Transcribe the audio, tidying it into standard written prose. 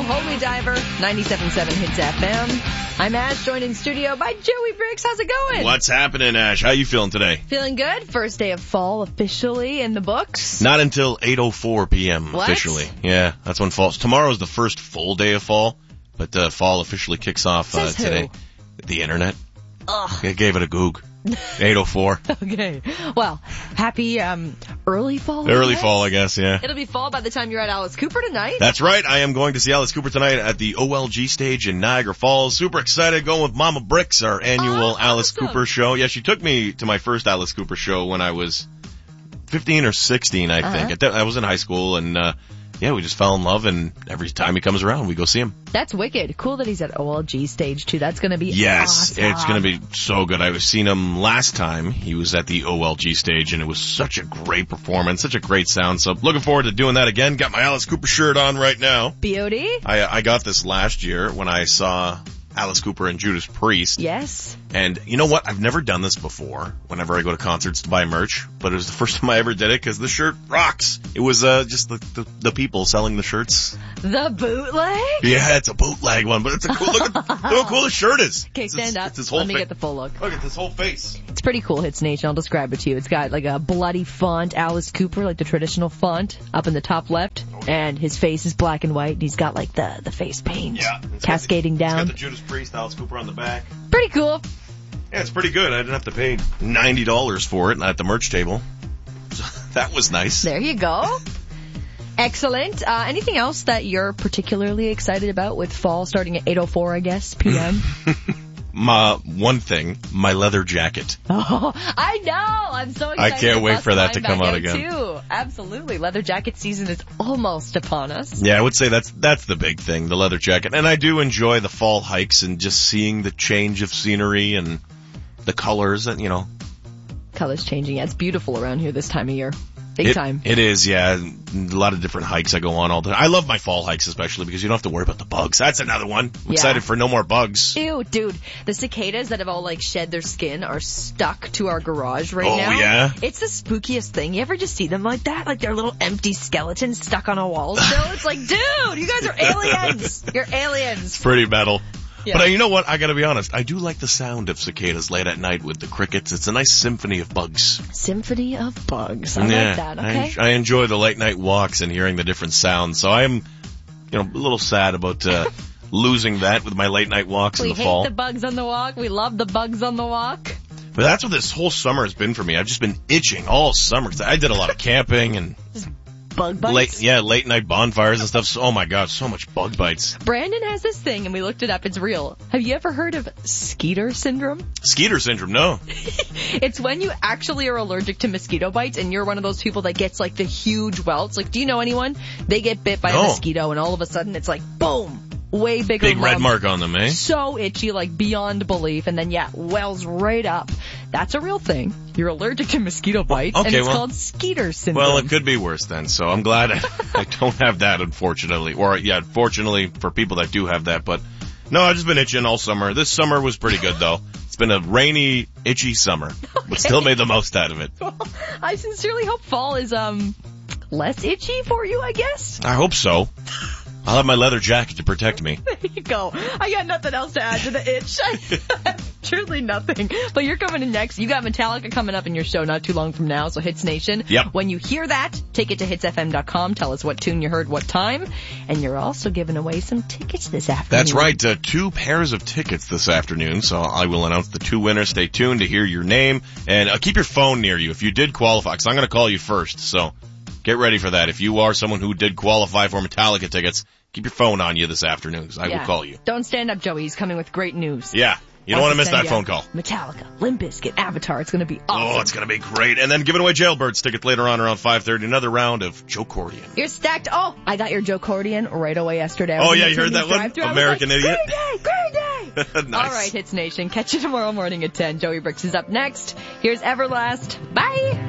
Holy Diver, 97.7 Hits FM. I'm Ash, joined in studio by Joey Briggs. How's it going? What's happening, Ash? How you feeling today? Feeling good. First day of fall officially in the books. Not until 8:04 p.m. What? officially. Yeah, that's when fall. Tomorrow's the first full day of fall, but fall officially kicks off Says who? today. The internet. Ugh. I gave it a goog. 8:04. Okay. Well, happy early fall. Early fall, I guess, yeah. It'll be fall by the time you're at Alice Cooper tonight. That's right. I am going to see Alice Cooper tonight at the OLG stage in Niagara Falls. Super excited, going with Mama Bricks, our annual Alice awesome. Cooper show. Yeah, she took me to my first Alice Cooper show when I was 15 or 16, I think. I was in high school, and yeah, we just fell in love, and every time he comes around, we go see him. That's wicked. Cool that he's at OLG stage too. That's going to be Yes, awesome. it's going to be so good. I've seen him last time. He was at the OLG stage, and it was such a great performance, such a great sound. So looking forward to doing that again. Got my Alice Cooper shirt on right now. B.O.D.? I got this last year when I saw Alice Cooper and Judas Priest. Yes. And you know what? I've never done this before whenever I go to concerts to buy merch, but it was the first time I ever did it because the shirt rocks. It was just the people selling the shirts. The bootleg? Yeah, it's a bootleg one, but it's a cool, look how cool the shirt is. Okay, stand up. It's his whole Let me get the full look. Look at this whole face. It's pretty cool, Hits Nation. I'll describe it to you. It's got like a bloody font, Alice Cooper, like the traditional font, up in the top left. And his face is black and white. And he's got like the face paint cascading down. It's got the Judas Priest, Alice Cooper on the back. Pretty cool. Yeah, it's pretty good. I didn't have to pay $90 for it at the merch table. So that was nice. There you go. Excellent. Anything else that you're particularly excited about with fall starting at 8:04, I guess, p.m.? One thing, my leather jacket. Oh, I know. I'm so excited. I can't wait for that to come out again. Too. Absolutely. Leather jacket season is almost upon us. Yeah, I would say that's the big thing, the leather jacket. And I do enjoy the fall hikes and just seeing the change of scenery and the colors and, Colors changing. Yeah, it's beautiful around here this time of year. Big time. It is, yeah. A lot of different hikes I go on all the time. I love my fall hikes especially because you don't have to worry about the bugs. That's another one. I'm excited for no more bugs. Ew, dude. The cicadas that have all shed their skin are stuck to our garage right now. Oh, yeah? It's the spookiest thing. You ever just see them like that? Like they're little empty skeletons stuck on a wall still? It's like, dude, you guys are aliens. You're aliens. Pretty metal. Yeah. But you know what? I gotta be honest. I do like the sound of cicadas late at night with the crickets. It's a nice symphony of bugs. Symphony of bugs. I like that, okay? I enjoy the late night walks and hearing the different sounds. So I'm, a little sad about losing that with my late night walks in the fall. We hate the bugs on the walk. We love the bugs on the walk. But that's what this whole summer has been for me. I've just been itching all summer. 'Cause I did a lot of camping and bug bites? late night bonfires and stuff. So, oh my God, so much bug bites. Brandon has this thing, and we looked it up. It's real. Have you ever heard of Skeeter syndrome? Skeeter syndrome, no. It's when you actually are allergic to mosquito bites, and you're one of those people that gets the huge welts. Do you know anyone? They get bit by a mosquito, and all of a sudden it's boom. Way bigger Big red lump. mark on them, eh? So itchy, beyond belief, and then, wells right up. That's a real thing. You're allergic to mosquito bites, and it's called Skeeter syndrome. Well, it could be worse then, so I'm glad I don't have that, unfortunately. Or, fortunately for people that do have that, but no, I've just been itching all summer. This summer was pretty good, though. It's been a rainy, itchy summer, but still made the most out of it. Well, I sincerely hope fall is, less itchy for you, I guess. I hope so. I'll have my leather jacket to protect me. There you go. I got nothing else to add to the itch. Truly nothing. But you're coming in next. You got Metallica coming up in your show not too long from now, so Hits Nation. Yep. When you hear that, take it to hitsfm.com. Tell us what tune you heard, what time. And you're also giving away some tickets this afternoon. That's right. 2 pairs of tickets this afternoon, so I will announce the 2 winners. Stay tuned to hear your name. And keep your phone near you if you did qualify, because I'm going to call you first, so get ready for that. If you are someone who did qualify for Metallica tickets, keep your phone on you this afternoon, because I will call you. Don't stand up, Joey. He's coming with great news. Yeah. You don't want to miss that phone call. Metallica, Limp Bizkit, Avatar. It's going to be awesome. Oh, it's going to be great. And then giving away Jailbirds tickets later on around 5:30. Another round of Joe Cordian. You're stacked. Oh, I got your Joe Cordian right away yesterday. Oh, yeah, you heard that one? American Idiot. Great day. Nice. All right, Hits Nation. Catch you tomorrow morning at 10. Joey Bricks is up next. Here's Everlast. Bye.